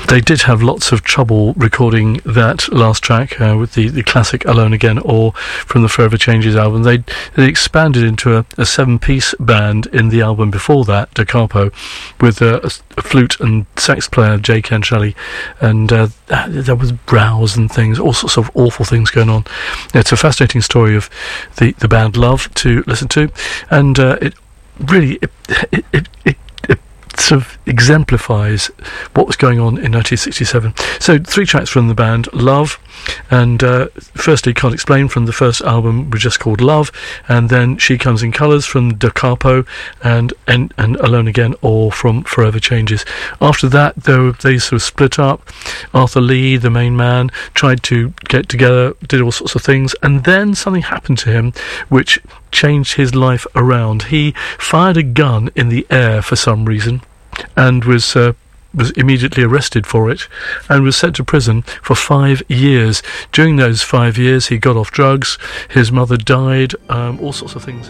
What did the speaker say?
They did have lots of trouble recording that last track with the classic Alone Again or from the Forever Changes album. They expanded into a 7-piece band in the album before that, Da Capo, with a flute and sax player, Jay Ken Shelley, and there was rows and things, all sorts of awful things going on. It's a fascinating story of the band Love to listen to, and it really sort of exemplifies what was going on in 1967. So 3 tracks from the band, Love, and firstly Can't Explain from the first album was just called Love, and then She Comes in Colours from Da Capo, and Alone Again or from Forever Changes. After that, though, they sort of split up. Arthur Lee, the main man, tried to get together, did all sorts of things, and then something happened to him which changed his life around. He fired a gun in the air for some reason and was immediately arrested for it and was sent to prison for 5 years. During those 5 years he got off drugs, his mother died, all sorts of things.